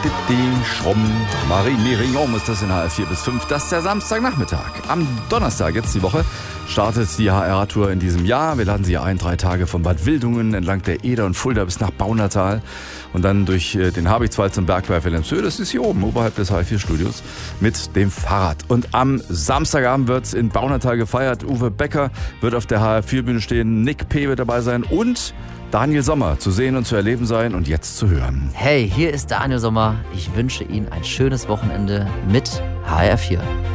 Schrumm, Marie Mérignon ist das in HR4 bis 5. Das ist der Samstagnachmittag. Am Donnerstag, jetzt die Woche, startet die HR-Tour in diesem Jahr. Wir laden Sie ein, 3 Tage von Bad Wildungen entlang der Eder und Fulda bis nach Baunatal und dann durch den Habichtswald zum Berg bei Wilhelmshöhe. Das ist hier oben, oberhalb des HR4-Studios, mit dem Fahrrad. Und am Samstagabend wird in Baunatal gefeiert. Uwe Becker wird auf der HR4-Bühne stehen, Nick P. wird dabei sein und Daniel Sommer zu sehen und zu erleben sein und jetzt zu hören. Hey, hier ist Daniel Sommer. Ich wünsche Ihnen ein schönes Wochenende mit HR4.